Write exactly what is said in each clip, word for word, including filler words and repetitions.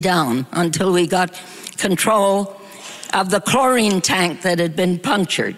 down until we got control of the chlorine tank that had been punctured,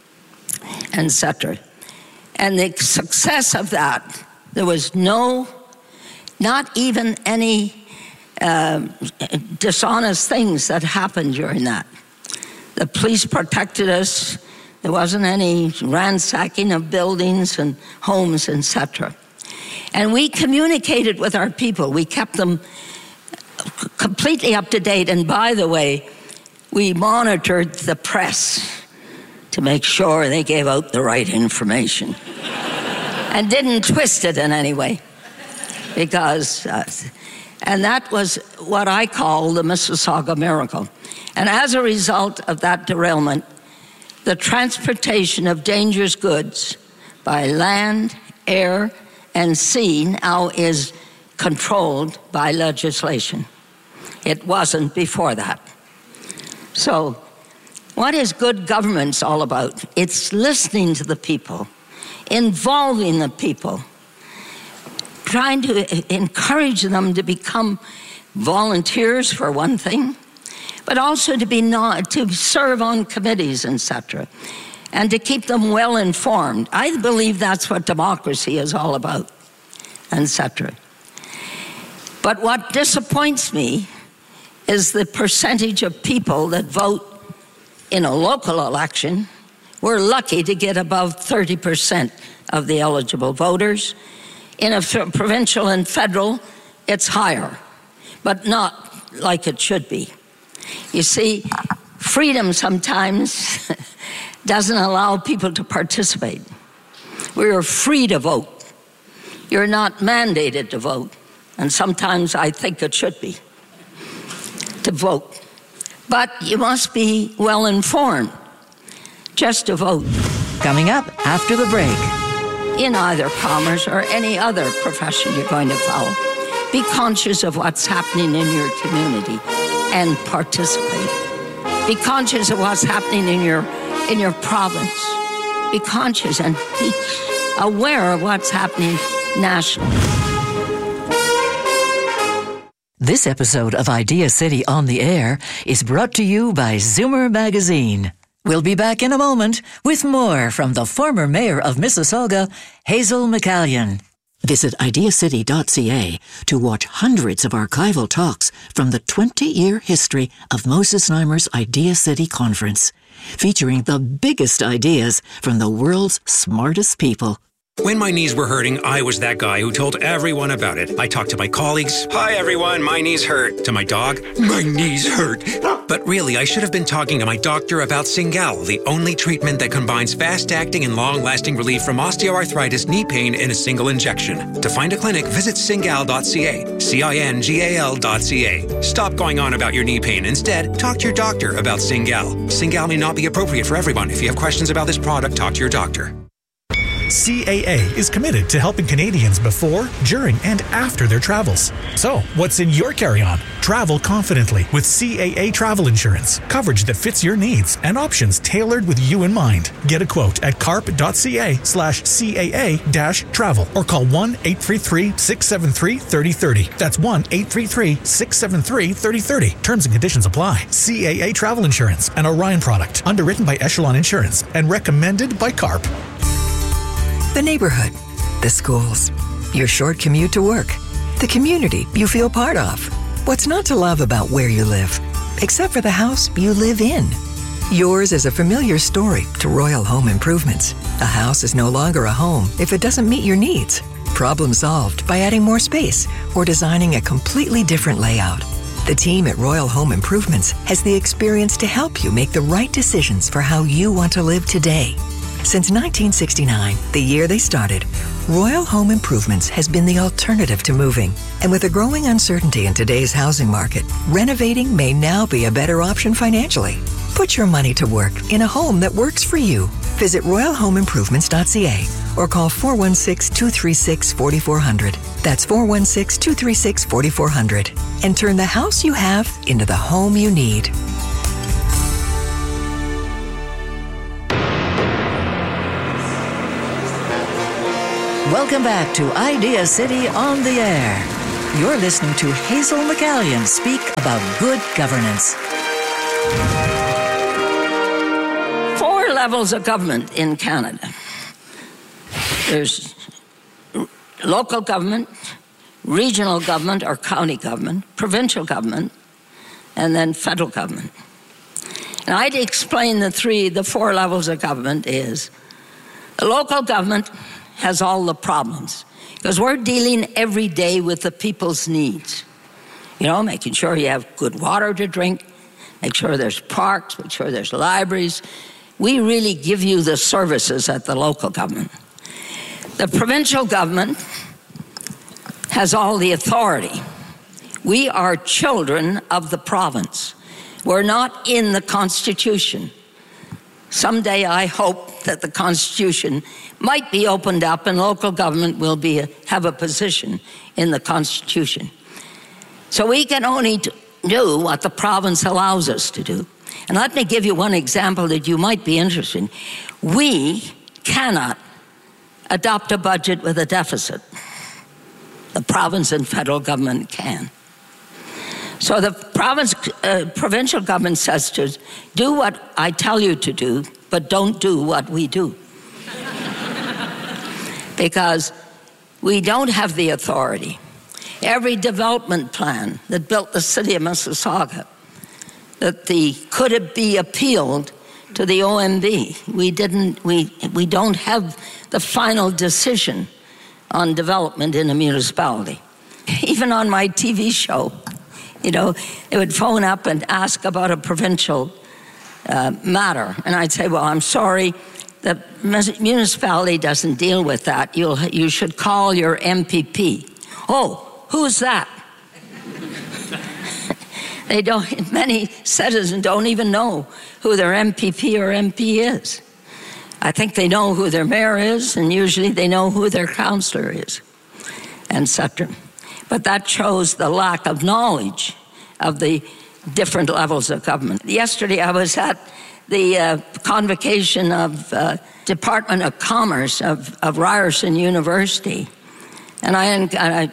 et cetera. And the success of that, there was no, not even any uh, dishonest things that happened during that. The police protected us. There wasn't any ransacking of buildings and homes, et cetera. And we communicated with our people. We kept them completely up to date. And by the way, we monitored the press to make sure they gave out the right information and didn't twist it in any way. Because, uh, and that was what I call the Mississauga miracle. And as a result of that derailment, the transportation of dangerous goods by land, air, and sea now is controlled by legislation. It wasn't before that. So, what is good governance all about? It's listening to the people, involving the people, trying to encourage them to become volunteers for one thing, but also to be not, to serve on committees, et cetera, and to keep them well informed. I believe that's what democracy is all about, et cetera. But what disappoints me is the percentage of people that vote in a local election. We're lucky to get above thirty percent of the eligible voters. In a provincial and federal, it's higher, but not like it should be. You see, freedom sometimes doesn't allow people to participate. We are free to vote. You're not mandated to vote. And sometimes I think it should be, to vote. But you must be well informed just to vote. Coming up after the break. In either commerce or any other profession you're going to follow, be conscious of what's happening in your community and participate. Be conscious of what's happening in your, in your province. Be conscious and be aware of what's happening nationally. This episode of Idea City on the Air is brought to you by Zoomer Magazine. We'll be back in a moment with more from the former mayor of Mississauga, Hazel McCallion. Visit idea city dot c a to watch hundreds of archival talks from the twenty-year history of Moses Znaimer's Idea City Conference, featuring the biggest ideas from the world's smartest people. When my knees were hurting, I was that guy who told everyone about it. I talked to my colleagues. Hi, everyone. My knees hurt. To my dog. My knees hurt. But really, I should have been talking to my doctor about Cingal, the only treatment that combines fast-acting and long-lasting relief from osteoarthritis knee pain in a single injection. To find a clinic, visit cingal dot c a. C I N G A L dot C A. Stop going on about your knee pain. Instead, talk to your doctor about Cingal. Cingal may not be appropriate for everyone. If you have questions about this product, talk to your doctor. C A A is committed to helping Canadians before, during, and after their travels. So, what's in your carry-on? Travel confidently with C A A Travel Insurance. Coverage that fits your needs and options tailored with you in mind. Get a quote at carp dot c a slash C A A dash travel or call one eight three three, six seven three, three zero three zero. That's one eight three three, six seven three, three zero three zero. Terms and conditions apply. C A A Travel Insurance, an Orion product, underwritten by Echelon Insurance and recommended by CARP. The neighborhood, the schools, your short commute to work, the community you feel part of. What's not to love about where you live, except for the house you live in? Yours is a familiar story to Royal Home Improvements. A house is no longer a home if it doesn't meet your needs. Problem solved by adding more space or designing a completely different layout. The team at Royal Home Improvements has the experience to help you make the right decisions for how you want to live today. Since nineteen sixty-nine, the year they started, Royal Home Improvements has been the alternative to moving. And with the growing uncertainty in today's housing market, renovating may now be a better option financially. Put your money to work in a home that works for you. Visit royal home improvements dot c a or call four one six, two three six, four four zero zero. That's four one six, two three six, four four zero zero. And turn the house you have into the home you need. Welcome back to Idea City on the Air. You're listening to Hazel McCallion speak about good governance. Four levels of government in Canada. There's local government, regional government or county government, provincial government, and then federal government. And I'd explain the three, the four levels of government is the local government has all the problems because we're dealing every day with the people's needs. You know, making sure you have good water to drink, make sure there's parks, make sure there's libraries. We really give you the services at the local government. The provincial government has all the authority. We are children of the province. We're not in the Constitution. Someday I hope that the Constitution might be opened up and local government will be a, have a position in the Constitution. So we can only do what the province allows us to do. And let me give you one example that you might be interested in. We cannot adopt a budget with a deficit. The province and federal government can. So the province, uh, provincial government says to us, do what I tell you to do, but don't do what we do. Because we don't have the authority. Every development plan that built the city of Mississauga, that the could it be appealed to the O M B. We didn't. We we don't have the final decision on development in a municipality. Even on my T V show, you know, they would phone up and ask about a provincial uh, matter, and I'd say, "Well, I'm sorry, the municipality doesn't deal with that. You'll you should call your M P P." Oh, who's that? They don't. Many citizens don't even know who their M P P or M P is. I think they know who their mayor is, and usually they know who their councillor is, et cetera. But that shows the lack of knowledge of the different levels of government. Yesterday, I was at the uh, convocation of uh, Department of Commerce of, of Ryerson University, and I, I,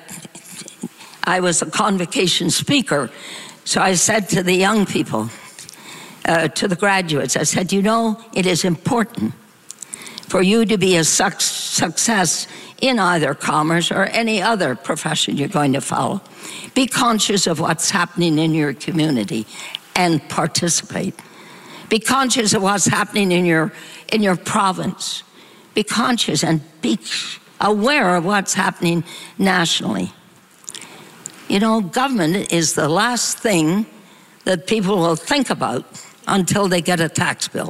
I was a convocation speaker. So I said to the young people, uh, to the graduates, I said, you know, it is important for you to be a suc- success in either commerce or any other profession you're going to follow. Be conscious of what's happening in your community and participate. Be conscious of what's happening in your, in your province. Be conscious and be aware of what's happening nationally. You know, government is the last thing that people will think about until they get a tax bill.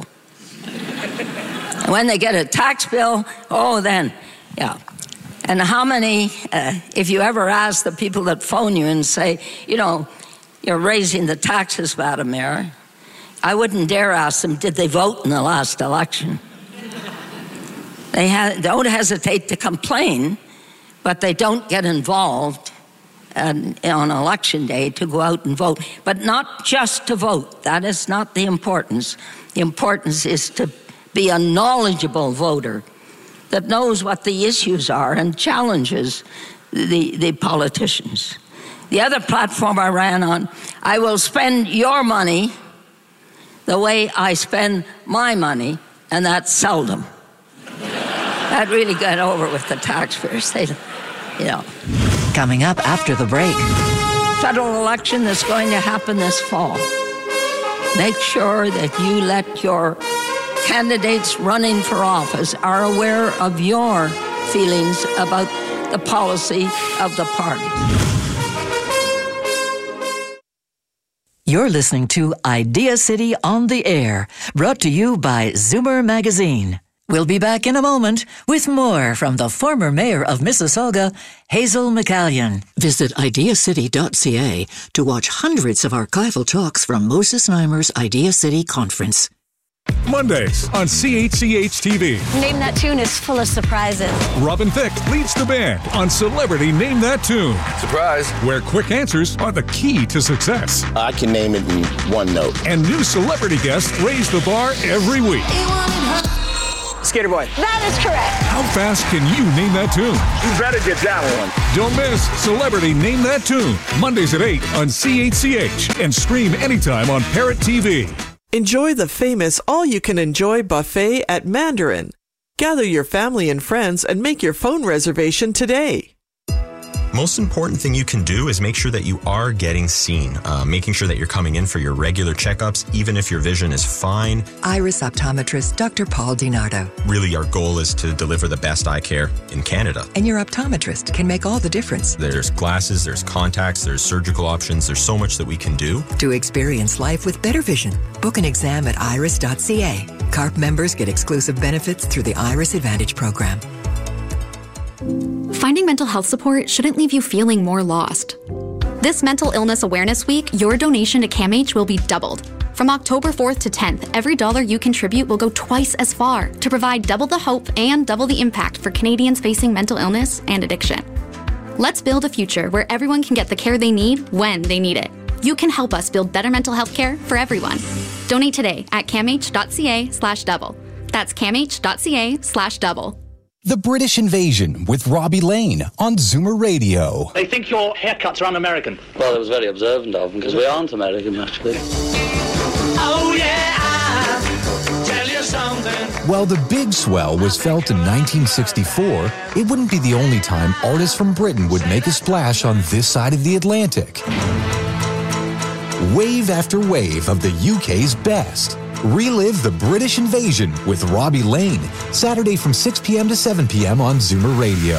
And when they get a tax bill, oh, then, yeah. And how many, uh, if you ever ask the people that phone you and say, you know, you're raising the taxes, Madam Mayor, I wouldn't dare ask them, did they vote in the last election? They ha- don't hesitate to complain, but they don't get involved And on election day to go out and vote, but not just to vote. That is not the importance. The importance is to be a knowledgeable voter that knows what the issues are and challenges the, the politicians. The other platform I ran on, I will spend your money the way I spend my money, and that's seldom. That really got over with the taxpayers. They, you know. Coming up after the break. Federal election that's going to happen this fall. Make sure that you let your candidates running for office are aware of your feelings about the policy of the party. You're listening to Idea City on the Air, brought to you by Zoomer Magazine. We'll be back in a moment with more from the former mayor of Mississauga, Hazel McCallion. Visit idea city dot c a to watch hundreds of archival talks from Moses Neimer's Idea City Conference. Mondays on C H C H T V. Name That Tune is full of surprises. Robin Thicke leads the band on Celebrity Name That Tune. Surprise. Where quick answers are the key to success. I can name it in one note. And new celebrity guests raise the bar every week. Skater Boy. That is correct. How fast can you name that tune? You better get that one. Don't miss Celebrity Name That Tune, Mondays at eight on C H C H and stream anytime on Parrot T V. Enjoy the famous all-you-can-enjoy buffet at Mandarin. Gather your family and friends and make your phone reservation today. Most important thing you can do is make sure that you are getting seen, uh, making sure that you're coming in for your regular checkups, even if your vision is fine. Iris optometrist Doctor Paul DiNardo. Really, our goal is to deliver the best eye care in Canada. And your optometrist can make all the difference. There's glasses, there's contacts, there's surgical options. There's so much that we can do. To experience life with better vision, book an exam at iris dot c a. C A R P members get exclusive benefits through the Iris Advantage program. Finding mental health support shouldn't leave you feeling more lost. This Mental Illness Awareness Week, your donation to CAMH will be doubled. From October fourth to tenth, every dollar you contribute will go twice as far to provide double the hope and double the impact for Canadians facing mental illness and addiction. Let's build a future where everyone can get the care they need when they need it. You can help us build better mental health care for everyone. Donate today at camh dot c a slash double. That's camh dot c a slash double. The British Invasion with Robbie Lane on Zoomer Radio. They think your haircuts are un-American. Well, it was very observant of them because we aren't American, actually. Oh, yeah, I'll tell you something. While the big swell was felt in nineteen sixty-four, it wouldn't be the only time artists from Britain would make a splash on this side of the Atlantic. Wave after wave of the U K's best. Relive the British Invasion with Robbie Lane, Saturday from six p.m. to seven p.m. on Zoomer Radio.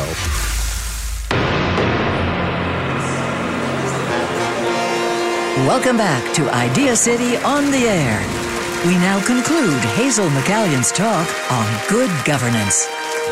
Welcome back to Idea City on the Air. We now conclude Hazel McCallion's talk on good governance.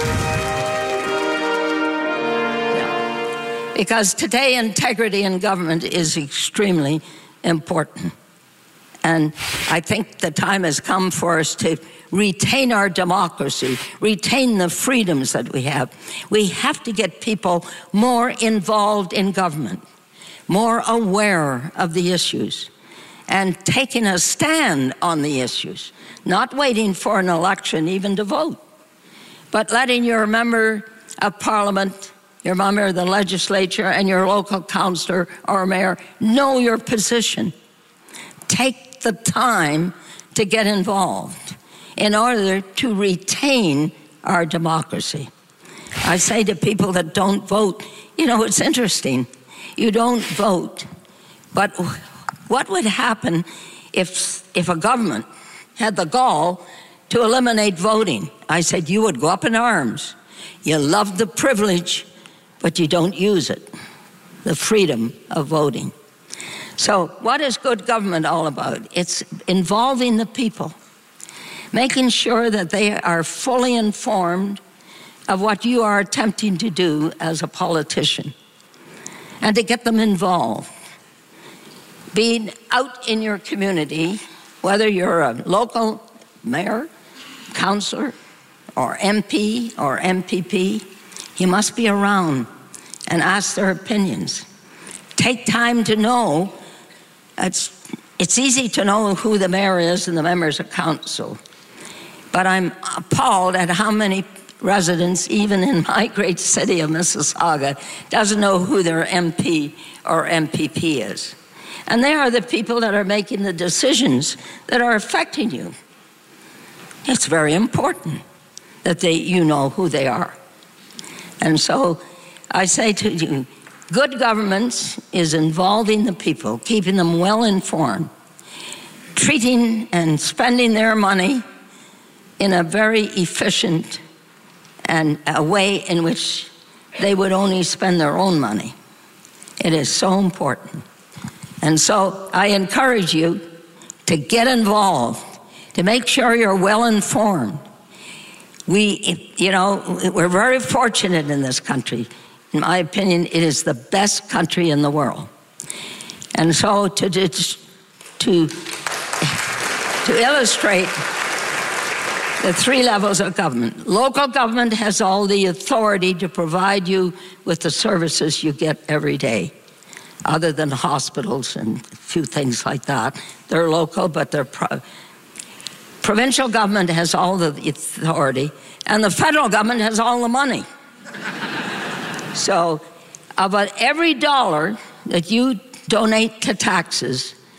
Because today integrity in government is extremely important. And I think the time has come for us to retain our democracy, retain the freedoms that we have. We have to get people more involved in government, more aware of the issues, and taking a stand on the issues, not waiting for an election even to vote, but letting your member of parliament, your member of the legislature, and your local councillor or mayor know your position. Take the time to get involved in order to retain our democracy. I say to people that don't vote, you know, it's interesting. You don't vote, but what would happen if, if a government had the gall to eliminate voting? I said, you would go up in arms. You love the privilege, but you don't use it, the freedom of voting. So what is good government all about? It's involving the people, making sure that they are fully informed of what you are attempting to do as a politician, and to get them involved. Being out in your community, whether you're a local mayor, councillor, or M P or M P P, you must be around and ask their opinions. Take time to know. It's, it's easy to know who the mayor is and the members of council, but I'm appalled at how many residents, even in my great city of Mississauga, doesn't know who their M P or M P P is. And they are the people that are making the decisions that are affecting you. It's very important that they, you know who they are. And so I say to you, good governance is involving the people, keeping them well informed, treating and spending their money in a very efficient and a way in which they would only spend their own money. It is so important. And so I encourage you to get involved, to make sure you're well informed. We, you know, we're very fortunate in this country. In my opinion, it is the best country in the world. And so to, to, to, to illustrate the three levels of government, local government has all the authority to provide you with the services you get every day, other than hospitals and a few things like that. They're local, but they're pro- provincial government has all the authority, and the federal government has all the money. So about every dollar that you donate to taxes,